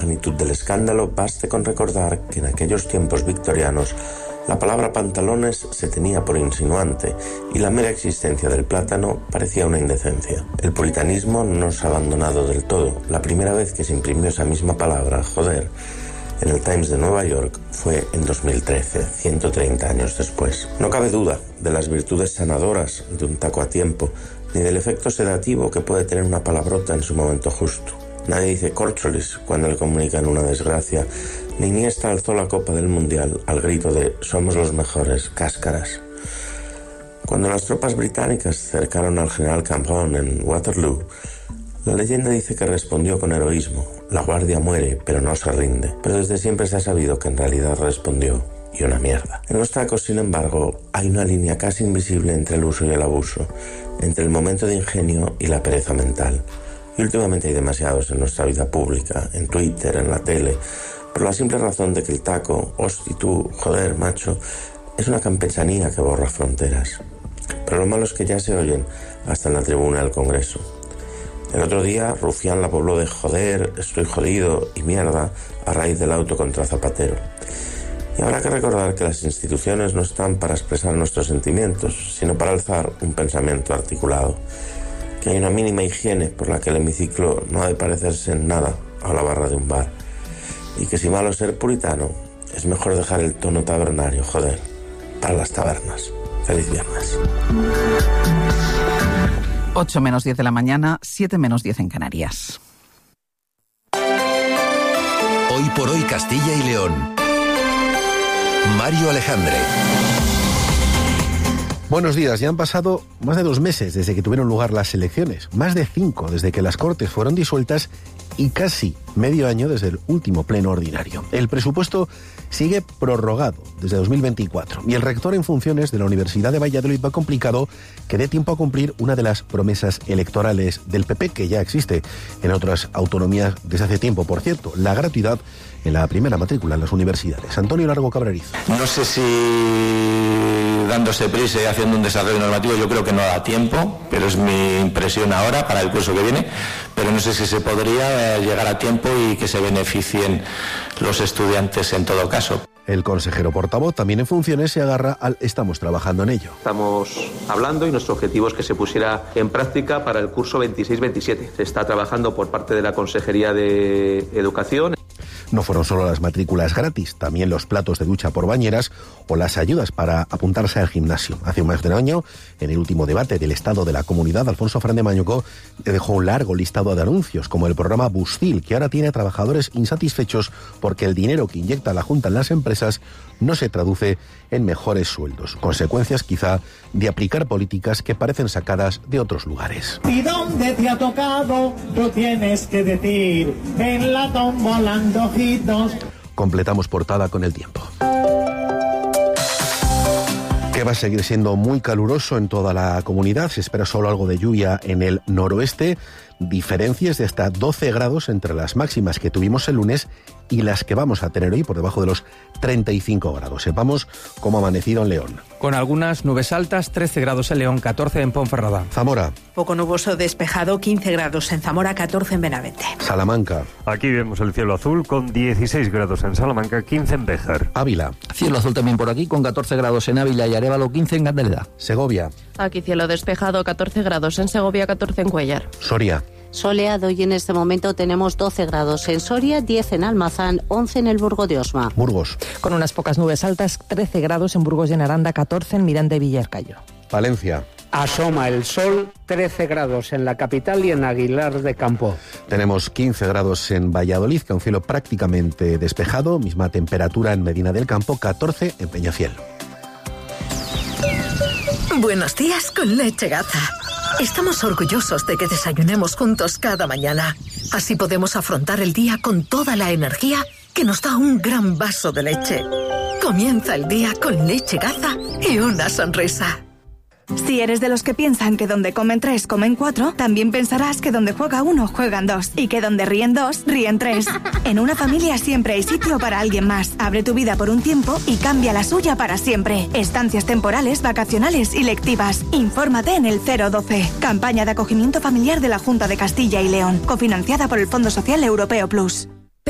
magnitud del escándalo, baste con recordar que en aquellos tiempos victorianos la palabra pantalones se tenía por insinuante y la mera existencia del plátano parecía una indecencia. El puritanismo no se ha abandonado del todo. La primera vez que se imprimió esa misma palabra, joder, en el Times de Nueva York fue en 2013, 130 años después. No cabe duda de las virtudes sanadoras de un taco a tiempo, ni del efecto sedativo que puede tener una palabrota en su momento justo. Nadie dice córcholis cuando le comunican una desgracia, ni Iniesta alzó la Copa del Mundial al grito de «somos los mejores, cáscaras». Cuando las tropas británicas cercaron al general Cambronne en Waterloo, la leyenda dice que respondió con heroísmo: «La guardia muere, pero no se rinde». Pero desde siempre se ha sabido que en realidad respondió: «y una mierda». En los tacos, sin embargo, hay una línea casi invisible entre el uso y el abuso, entre el momento de ingenio y la pereza mental. Y últimamente hay demasiados en nuestra vida pública, en Twitter, en la tele, por la simple razón de que el taco, hosti tú, joder, macho, es una campesanía que borra fronteras. Pero lo malo es que ya se oyen hasta en la tribuna del Congreso. El otro día, Rufián la pobló de joder, estoy jodido y mierda a raíz del auto contra Zapatero. Y habrá que recordar que las instituciones no están para expresar nuestros sentimientos, sino para alzar un pensamiento articulado. Que hay una mínima higiene por la que el hemiciclo no ha de parecerse en nada a la barra de un bar. Y que si malo ser puritano, es mejor dejar el tono tabernario, joder, para las tabernas. Feliz viernes. 8 menos 10 de la mañana, 7 menos 10 en Canarias. Hoy por hoy Castilla y León. Mario Alejandre. Buenos días, ya han pasado más de 2 meses desde que tuvieron lugar las elecciones, más de 5 desde que las Cortes fueron disueltas y casi medio año desde el último pleno ordinario. El presupuesto sigue prorrogado desde 2024 y el rector en funciones de la Universidad de Valladolid va complicado que dé tiempo a cumplir una de las promesas electorales del PP que ya existe en otras autonomías desde hace tiempo, por cierto, la gratuidad en la primera matrícula en las universidades. Antonio Largo Cabrerizo. No sé si dándose prisa y haciendo un desarrollo normativo, yo creo que no da tiempo, pero es mi impresión ahora para el curso que viene, pero no sé si se podría llegar a tiempo y que se beneficien los estudiantes en todo caso. El consejero portavoz, también en funciones, se agarra al «estamos trabajando en ello». Estamos hablando y nuestro objetivo es que se pusiera en práctica para el curso 26-27. Se está trabajando por parte de la Consejería de Educación. No fueron solo las matrículas gratis, también los platos de ducha por bañeras o las ayudas para apuntarse al gimnasio. Hace más de un año, en el último debate del Estado de la Comunidad, Alfonso Fernández de Mañuco dejó un largo listado de anuncios, como el programa Bustil, que ahora tiene a trabajadores insatisfechos porque el dinero que inyecta la Junta en las empresas no se traduce en mejores sueldos. Consecuencias, quizá, de aplicar políticas que parecen sacadas de otros lugares. ¿Y dónde te ha tocado? Tú tienes que decir, en la tómbola antojitos. Completamos portada con el tiempo. Que va a seguir siendo muy caluroso en toda la comunidad. Se espera solo algo de lluvia en el noroeste. Diferencias de hasta 12 grados entre las máximas que tuvimos el lunes y las que vamos a tener hoy, por debajo de los 35 grados. Sepamos cómo ha amanecido en León. Con algunas nubes altas, 13 grados en León, 14 en Ponferrada. Zamora. Poco nuboso despejado, 15 grados en Zamora, 14 en Benavente. Salamanca. Aquí vemos el cielo azul con 16 grados en Salamanca, 15 en Béjar. Ávila. Cielo azul también por aquí, con 14 grados en Ávila y Arévalo, 15 en Candeleda. Segovia. Aquí cielo despejado, 14 grados en Segovia, 14 en Cuéllar. Soria. Soleado y en este momento tenemos 12 grados en Soria, 10 en Almazán, 11 en el Burgo de Osma. Burgos. Con unas pocas nubes altas, 13 grados en Burgos y en Aranda, 14 en Miranda y Villarcayo. Valencia. Asoma el sol, 13 grados en la capital y en Aguilar de Campo. Tenemos 15 grados en Valladolid, con cielo prácticamente despejado, misma temperatura en Medina del Campo, 14 en Peñafiel. Buenos días con Leche Gaza. Estamos orgullosos de que desayunemos juntos cada mañana. Así podemos afrontar el día con toda la energía que nos da un gran vaso de leche. Comienza el día con Leche Gaza y una sonrisa. Si eres de los que piensan que donde comen 3, comen 4, también pensarás que donde juega 1, juegan 2. Y que donde ríen 2, ríen 3. En una familia siempre hay sitio para alguien más. Abre tu vida por un tiempo y cambia la suya para siempre. Estancias temporales, vacacionales y lectivas. Infórmate en el 012. Campaña de acogimiento familiar de la Junta de Castilla y León. Cofinanciada por el Fondo Social Europeo Plus.